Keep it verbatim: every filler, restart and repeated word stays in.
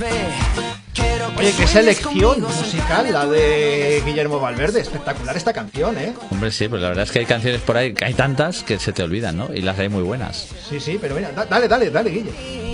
Oye, qué selección musical la de Guillermo Valverde. Espectacular esta canción, ¿eh? Hombre, sí, pues la verdad es que hay canciones por ahí, hay tantas que se te olvidan, ¿no? Y las hay muy buenas. Sí, sí, pero mira, da- dale, dale, dale, Guille.